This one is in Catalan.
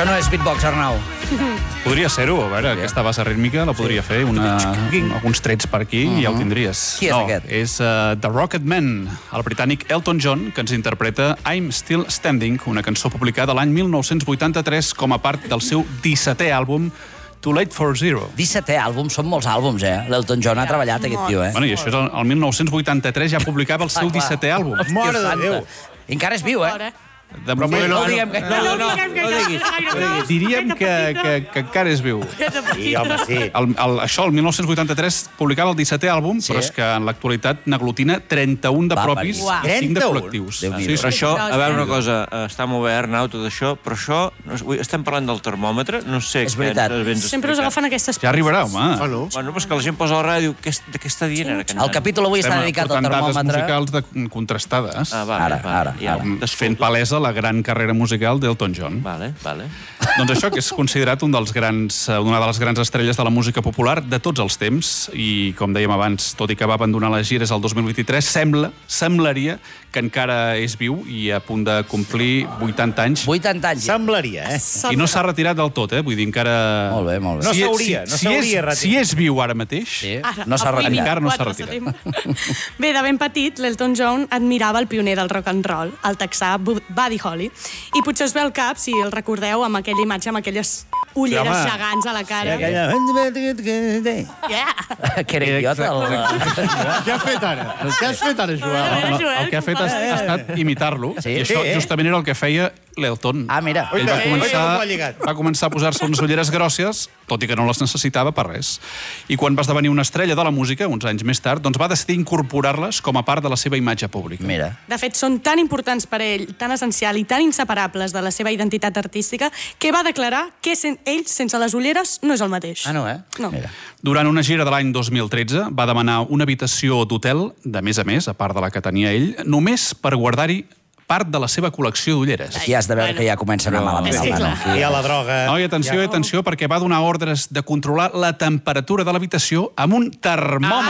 Això no és beatbox, Arnau. Podria ser-ho, a veure, aquesta base rítmica la podria fer, alguns trets per aquí i ja ho tindries. Qui és aquest? És The Rocket Man, el britànic Elton John, que ens interpreta I'm Still Standing, una cançó publicada l'any 1983 com a part del seu 17è àlbum Too Late for Zero. 17è àlbum, són molts àlbums, L'Elton John ha treballat, aquest tio, Bueno, i això és el 1983 ja publicava el seu 17è àlbum. Mare de Déu! I encara és viu, De moment, no diguem que... No diguis. diríem que encara és viu. Sí, home, sí. Això, el 1983, publicava el 17è àlbum, però és que en l'actualitat n'aglutina 31 de propis i 5 de col·lectius. Però això, a veure una cosa, està molt bé, Arnau, tot això, però això, estem parlant del termòmetre, no sé... És veritat. Sempre us agafen aquestes... Ja arribarà, home. Bueno, però és que la gent posa a la ràdio, de què està dient ara? El capítol avui està dedicat al termòmetre. Estem portant dades musicals contrastades. Ara. Fent palesa la gran carrera musical d'Elton John. Vale. Doncs això, que és considerat una de les grans estrelles de la música popular de tots els temps, i com dèiem abans, tot i que va abandonar les gires el 2023, semblaria que encara és viu i a punt de complir 80 anys. 80 anys. Semblaria, I no s'ha retirat del tot, vull dir, encara... Molt bé. No s'hauria retirat. Si és viu ara mateix, no s'ha retirat. encara no s'ha retirat. Bé, de ben petit, l'Elton John admirava el pioner del rock and roll, el texà Buddy Holly, i potser us ve al cap, si el recordeu, amb aquella imatge, amb aquelles ulleres gegants a la cara. Que era idiota. Què has fet ara? Joel? El que ha fet ha estat imitar-lo, Sí. i això justament era el que feia l'Elton. Mira. Ell va començar a posar-se unes ulleres grosses, tot i que no les necessitava per res. I quan va esdevenir una estrella de la música, uns anys més tard, doncs va decidir incorporar-les com a part de la seva imatge pública. Mira. De fet, són tan importants per ell, tan essencial i tan inseparables de la seva identitat artística, que va declarar que ell, sense les ulleres, no és el mateix. No. Mira. Durant una gira de l'any 2013 va demanar una habitació d'hotel, de més a part de la que tenia ell, només per guardar-hi part de la seva col·lecció d'ulleres. Aquí has de veure que ja comença a anar malament. I a la droga... No, i atenció, perquè va donar ordres de controlar la temperatura de l'habitació amb un termòmetre.